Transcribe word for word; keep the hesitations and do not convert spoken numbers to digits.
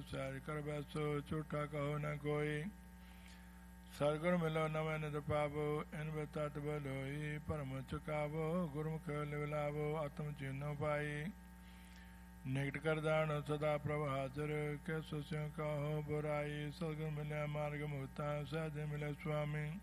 ਸਹਿਜ ਕਰ ਬੈਸੋ ਝੂਠਾ ਕਹੋ ਨ ਕੋਈ। ਸਤਿਗੁਰ ਮਿਲੋ ਨਵੇਂ ਨਿਤ ਪਾਵੋ ਇਨ ਵਿੱਚ ਤਤ ਬਲੋਈ। ਭਰਮ ਚੁਕਾਵੋ ਗੁਰਮੁਖ ਲਿਵ ਲਾਵੋ ਆਤਮ ਚੀਨੋ ਪਾਈ। ਨਿਕਟ ਕਰ ਦਾਨ ਸਦਾ ਪ੍ਰਭ ਹਾਜ਼ਰ ਕਿਸ ਸਿਉ ਕਹੋ ਬੁਰਾਈ। ਸਤਿਗੁਰ ਮਿਲਿਆ ਮਾਰਗ ਮੁਕਤਾ ਸਹਿਜ ਮਿਲੇ ਸੁਆਮੀ।